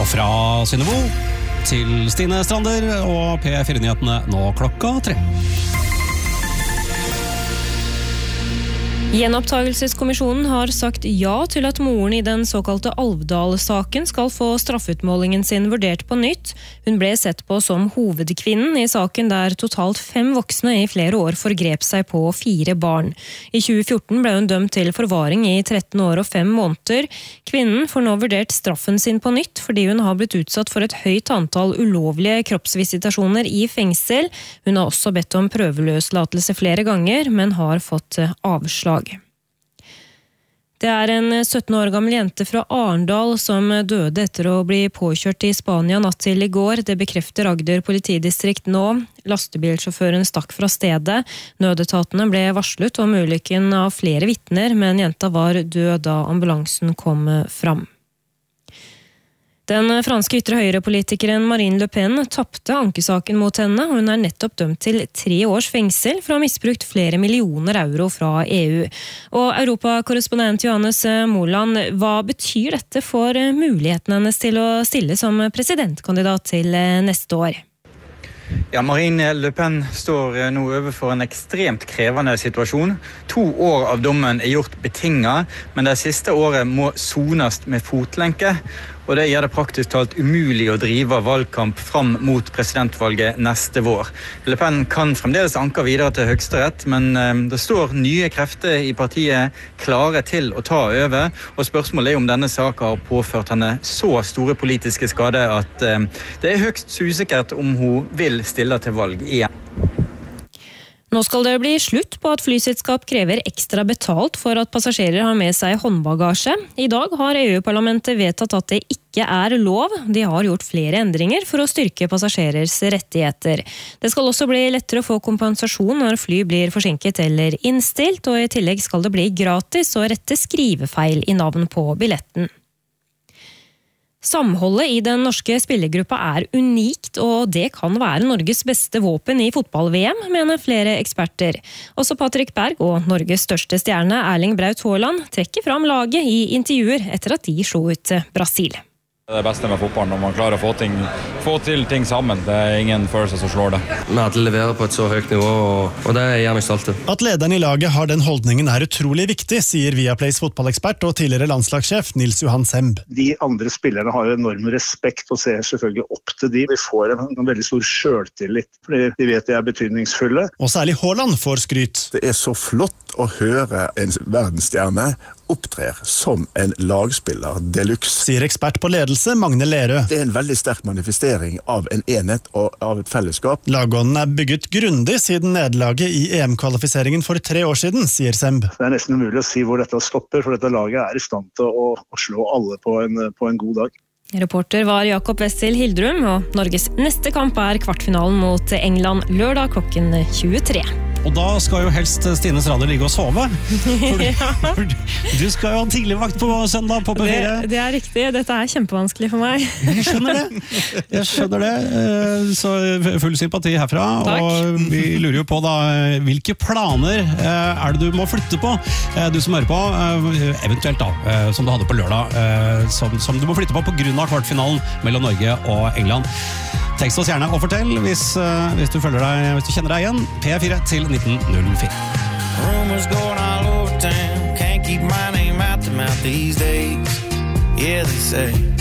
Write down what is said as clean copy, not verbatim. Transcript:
Og fra Synnevo til Stine Strander og P4-nyhetene nå klokka 3. Gjenopptagelseskommisjonen har sagt ja til at moren i den såkalte Alvdal-saken skal få straffutmålingen sin vurdert på nytt. Hun ble sett på som hovedkvinnen i saken der totalt 5 voksne i flere år forgrep seg på 4 barn. I 2014 ble hun dømt til forvaring i 13 år og 5 måneder. Kvinnen får nå vurdert straffen sin på nytt fordi hun har blitt utsatt for et høyt antall ulovlige kroppsvisitasjoner i fengsel. Hun har også bedt om prøveløslatelse flere ganger, men har fått avslag. Det er en 17 år gammel jente fra Arendal som døde etter å bli påkjørt i Spania natt til i går. Det bekrefter Agder politidistrikt nå. Lastebilsjåføren stakk fra stedet. Nødetatene ble varslet om ulykken av flere vitner, men jenta var død da ambulansen kom fram. Den franske ytre høyrepolitikeren Marine Le Pen tappte ankesaken mot henne. Hun er nettopp dømt til 3 års fengsel for å ha misbrukt flere millioner euro fra EU. Og Europakorrespondent Johannes Moland, hva betyr dette for muligheten hennes til å stille som presidentkandidat til neste år? Ja, Marine Le Pen står nå overfor en ekstremt krevende situasjon. 2 år av dommen gjort betinget, men det siste året må sones med fotlenke. Og det gjør det praktisk talt umulig å drive valgkamp fram mot presidentvalget neste vår. Le Pen kan fremdeles anke videre til Høyesterett, men det står nye krefter i partiet klare til å ta over. Og spørsmålet om denne saken har påført henne så store politiske skader at det er høyst usikkert om hun vil stille til valg igjen. Nå skal det bli slutt på at flyselskap krever ekstra betalt for at passasjerer har med seg håndbagasje. I dag har EU-parlamentet vedtatt at det ikke er lov. De har gjort flere endringer for å styrke passasjerers rettigheter. Det skal også bli lettere å få kompensasjon når fly blir forsinket eller innstilt, og i tillegg skal det bli gratis å rette skrivefeil i navn på billetten. Samholdet i den norske spillergruppa er unikt, og det kan være Norges beste våpen i fotball-VM, mener flere eksperter. Også Patrick Berg og Norges største stjerne Erling Braut Haaland trekker fram laget i intervjuer etter at de slo ut Brasil. Det er det beste med fotballen, når man klarer å få til ting sammen. Det er ingen følelse som slår det. Vi hadde levert på et så høyt nivå, og det er jeg meg stolt av. At lederen i laget har den holdningen er utrolig viktig, sier Viaplays fotballekspert og tidligere landslagssjef Nils Johan Semb. De andre spillerne har enorm respekt og ser selvfølgelig opp til de. Vi får en veldig stor selvtillit, fordi de vet de er betydningsfulle. Og særlig Haaland får skryt. Det er så flott å høre en verdensstjerne opptrer som en lagspiller deluxe. Sier ekspert på ledelse Magne Lerøe. Det er en veldig sterk manifestering av en enhet og av et fellesskap. Lagånden er bygget grundig siden nederlaget i EM-kvalifiseringen for 3 år siden, sier Semb. Det er nesten umulig å si hvor dette stopper, for dette laget er i stand til å slå alle på en god dag. Reporter var Jakob Wessel Hildrum, og Norges neste kamp er kvartfinalen mot England lørdag klokken 23. Og da skal jo helst Stine Strander ligge og sove. For du skal jo ha tidligvakt på søndag på P4. Det er riktig, dette er kjempevanskelig for meg. Jeg skjønner det. Så full sympati herfra. Takk. Og vi lurer jo på da, hvilke planer er det du må flytte på? Du som hører på, eventuelt da, som du hadde på lørdag, som du må flytte på grunn av kvartfinalen mellom Norge og England. Tekst oss gjerne og fortell hvis du kjenner deg igjen. P4 til 1904. Rumors going all over town. Can't keep my name out the mouth these days. Yeah, they say